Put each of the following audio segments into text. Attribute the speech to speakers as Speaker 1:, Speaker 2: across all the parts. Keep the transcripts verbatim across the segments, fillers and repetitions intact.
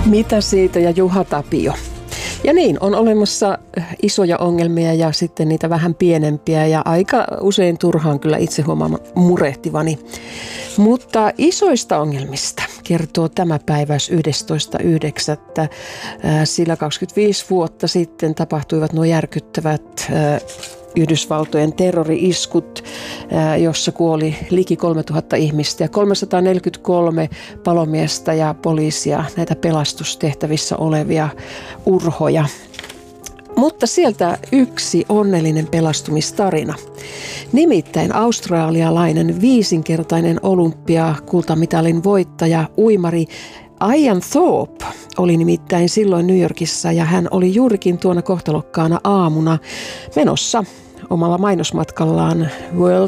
Speaker 1: Mitä siitä ja Juha Tapio. Ja niin, on olemassa isoja ongelmia ja sitten niitä vähän pienempiä ja aika usein turhaan kyllä itse huomaan murehtivani. Mutta isoista ongelmista kertoo tämä päiväys yhdestoista yhdeksättä Sillä kaksikymmentäviisi vuotta sitten tapahtuivat nuo järkyttävät Yhdysvaltojen terrori-iskut, jossa kuoli liki kolmetuhatta ihmistä ja kolmesataaneljäkymmentäkolme palomiestä ja poliisia, näitä pelastustehtävissä olevia urhoja. Mutta sieltä yksi onnellinen pelastumistarina. Nimittäin australialainen viisinkertainen olympiakultamitalin voittaja, uimari Ian Thorpe oli nimittäin silloin New Yorkissa ja hän oli juurikin tuona kohtalokkaana aamuna menossa omalla mainosmatkallaan World,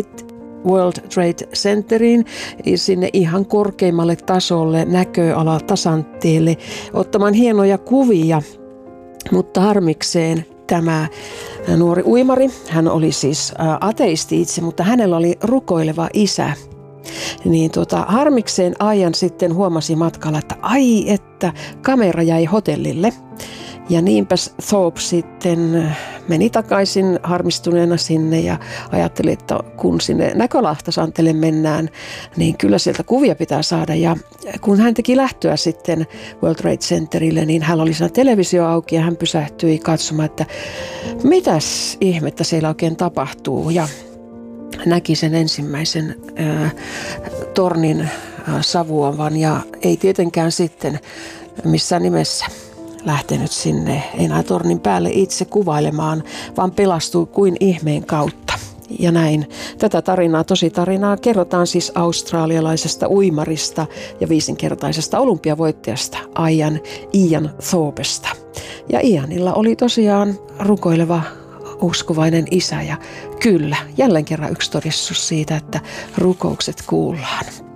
Speaker 1: World Trade Centeriin, sinne ihan korkeimmalle tasolle, näköala tasantteelle, ottamaan hienoja kuvia, mutta harmikseen tämä nuori uimari, hän oli siis ateisti itse, mutta hänellä oli rukoileva isä. Niin tuota, harmikseen Ian sitten huomasi matkalla, että ai että kamera jäi hotellille. Ja niinpäs Thorpe sitten meni takaisin harmistuneena sinne ja ajatteli, että kun sinne näkölahtasantelle mennään, niin kyllä sieltä kuvia pitää saada. Ja kun hän teki lähtöä sitten World Trade Centerille, niin hän oli siinä televisio auki ja hän pysähtyi katsomaan, että mitäs ihmettä siellä oikein tapahtuu. Ja näki sen ensimmäisen ää, tornin ää, savuavan ja ei tietenkään sitten missään nimessä lähtenyt sinne enää tornin päälle itse kuvailemaan, vaan pelastui kuin ihmeen kautta. Ja näin. Tätä tarinaa, tosi tarinaa, kerrotaan siis australialaisesta uimarista ja viisinkertaisesta olympiavoittajasta Ian, Ian Thorpesta. Ja Ianilla oli tosiaan rukoileva uskovainen isä ja kyllä, jälleen kerran yksi todistus siitä, että rukoukset kuullaan.